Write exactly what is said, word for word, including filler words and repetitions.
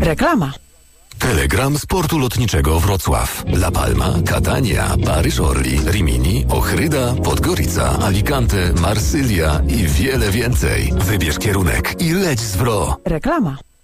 Reklama. Telegram Sportu Lotniczego Wrocław, La Palma, Catania, Paryż Orly, Rimini, Ochryda, Podgorica, Alicante, Marsylia i wiele więcej. Wybierz kierunek i leć z W R O. Reklama.